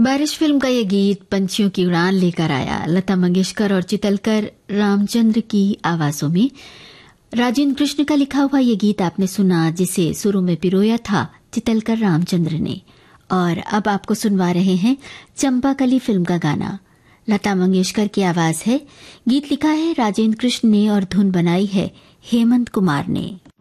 बारिश फिल्म का ये गीत पंछियों की उड़ान लेकर आया। लता मंगेशकर और चितलकर रामचंद्र की आवाजों में राजेंद्र कृष्ण का लिखा हुआ ये गीत आपने सुना, जिसे सुरों में पिरोया था चितलकर रामचंद्र ने। और अब आपको सुनवा रहे हैं चंपाकली फिल्म का गाना। लता मंगेशकर की आवाज है, गीत लिखा है राजेंद्र कृष्ण ने और धुन बनाई है हेमंत कुमार ने।